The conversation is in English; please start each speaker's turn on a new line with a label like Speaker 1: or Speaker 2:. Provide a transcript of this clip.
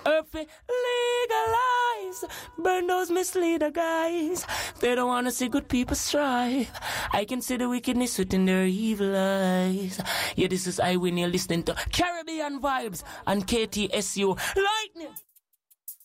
Speaker 1: Earth legalize, burn those misleader guys. They don't wanna see good people strive. I can see the wickedness within their evil eyes. Yeah, this is I when you're listening to Caribbean Vibes and KTSU Lightning.